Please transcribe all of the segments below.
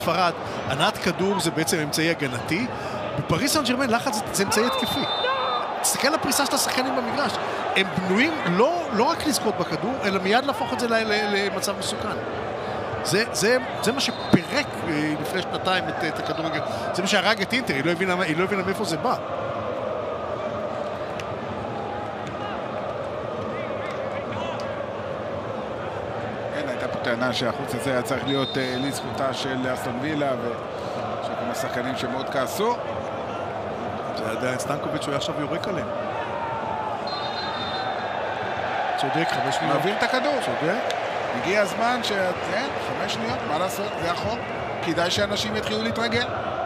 ספרד, הנעת כדור זה בעצם אמצעי הגנתי, בפריס סן ז'רמן לחץ זה אמצעי התקפי. תסתכל על הפריסה של השחקנים במגרש, הם בנויים לא רק לזכות בכדור, אלא מיד להפוך את זה למצב מסוכן. זה מה שפירק לפני שנתיים את הכדורגל, זה מה שהרג את אינטר, היא לא הבינה מאיפה זה בא. טענה שהחוץ הזה היה צריך להיות לזכותה של אסטון וילה ושל כמה שחקנים שמאוד כעסו. זה עדיין סטנקוביץ' שהוא עכשיו יורק עליהם. צודק, 5 שניות. מעביר את הכדור. צודק. הגיע הזמן 5 שניות, מה לעשות? זה החוק. כדאי שאנשים יתחילו להתרגל.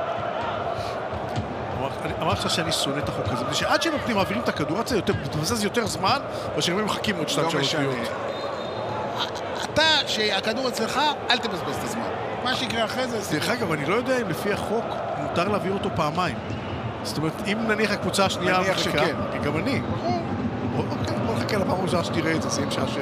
אמרתי לך שאני שונא את החוק הזה, שעד שנותנים מעבירים את הכדור, זה מתבזז יותר זמן, ושהם מחכים עוד 2-3 שניות. אתה, שהכדור אצלך, אל תבזבז את הזמן. מה שיקרה אחרי זה... דרך אגב, אני לא יודע אם לפי החוק מותר להעביר אותו פעמיים. זאת אומרת, אם נניח הקבוצה השנייה... נניח שכן. גם אני. אוקיי, בוא נחכה לפעם ראשונה שתראה את זה, זה יהיה משעשע.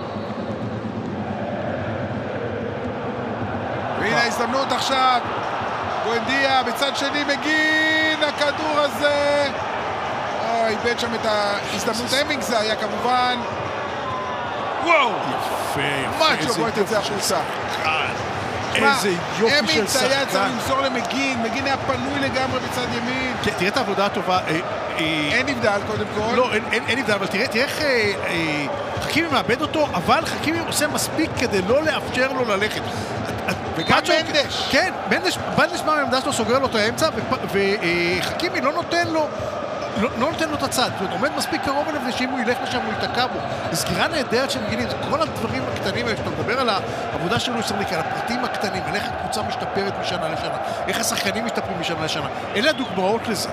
והנה ההזדמנות עכשיו. בואנדיה, בצד שני מגין, הכדור הזה. איבד שם את ההזדמנות. המינג זה היה כמובן... וואו! יפה, מאצ'ו בועט את זה החוצה. איזה יופי של אמינץ שחקן. היה צריך למסור למגין, מגין היה פנוי לגמרי בצד ימין. תראה את העבודה הטובה. אין נבדל קודם כל. לא, אין נבדל, אבל תראה איך חכימי מאבד אותו, אבל חכימי עושה מספיק כדי לא לאפשר לו ללכת. וגם מנדש. כן, מנדש בא מהעמדה שלו, סוגר לו את האמצע, וחכימי לא נותן לו את הצד, זאת אומרת, עומד מספיק קרוב אליו ושאם הוא ילך לשם הוא ייתקע בו. סגירה נהדרת של מגינים, זה כל הדברים הקטנים האלה, שאתה מדבר על העבודה של לואיס אנריקה, על הפרטים הקטנים, על איך הקבוצה משתפרת משנה לשנה, איך השחקנים משתפרים משנה לשנה. אלה הדוגמאות לזה.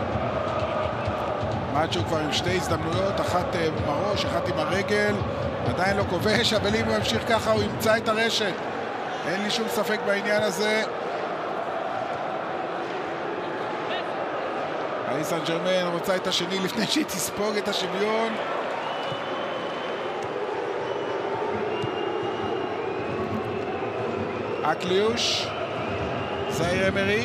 מאצ'ו כבר עם 2 הזדמנויות, אחת בראש, אחת עם הרגל, עדיין לא כובש, אבל אם הוא ימשיך ככה הוא ימצא את הרשת. אין לי שום ספק בעניין הזה. פריס סן ז'רמן רוצה את השני לפני שהיא תספוג את השוויון. אקליוש, זאיר אמרי,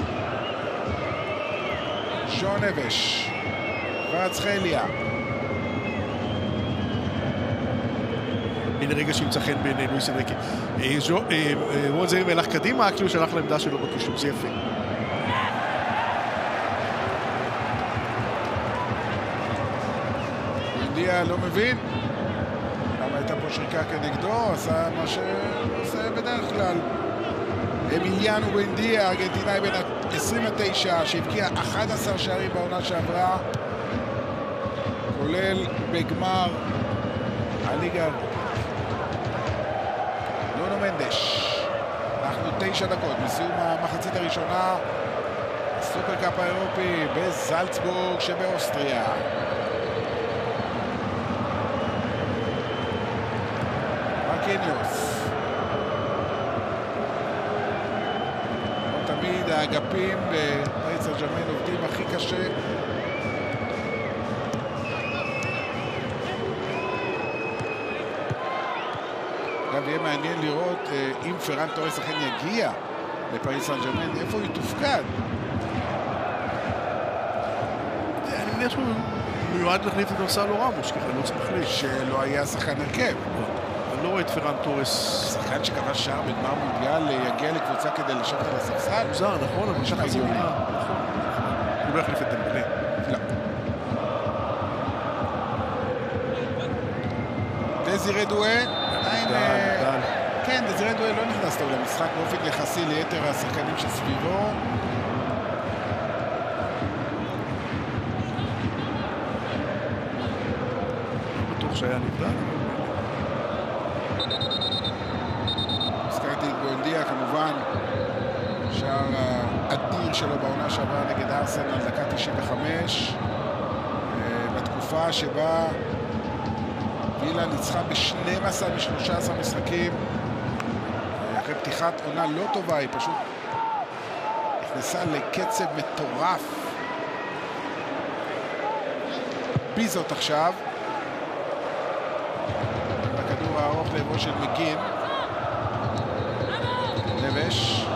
שון נבש, ורצחליה. הנה רגע שימצא חן בין לואיס אנריקה. רון זאיר הלך קדימה, אקליוש הלך לעמדה שלו בקישור, זה יפה. לא מבין למה הייתה פה שריקה כנגדו, עשה מה שעושה בדרך כלל. אמיליאנו בואנדיה, ארגנטינאי בן 29 שהבקיע 11 שערים בעונה שעברה, כולל בגמר הליגה. נונו מנדש. אנחנו 9 דקות מסיום המחצית הראשונה, סופרקאפ האירופי בזלצבורג שבאוסטריה. מרקיניוס. תמיד האגפים בפריס סן ז'רמן עובדים הכי קשה. אגב, יהיה מעניין לראות אם פרן טורס אכן יגיע לפריס סן ז'רמן, איפה הוא תופקד. אני מניח שהוא מיועד להחליף את גונסלו רמוס, ככה לא צריך להחליף. שלא היה שחקן הרכב. אני לא רואה את פרן טורס. שחקן שכבש שער בגמר מונדיאל יגיע לקבוצה כדי לשבת על הספסל. מוזר, נכון, אבל שחק זה נראה. נכון. הוא לא יחליף את דמבלה. לא. דזירה דואן. כן, דזירה דואן לא נכנס טוב למשחק באופן יחסי ליתר השחקנים שסביבו. בטוח שהיה נבדל. הזכרתי את בואנדיה, כמובן שער האדיר שלו בעונה שעברה נגד ארסנל, דקה 95, בתקופה שבה וילה ניצחה ב-12 מ-13 משחקים. אחרי פתיחת עונה לא טובה, היא פשוט נכנסה לקצב מטורף. ביזות עכשיו, הכדור הארוך לעברו של מגין. נבש,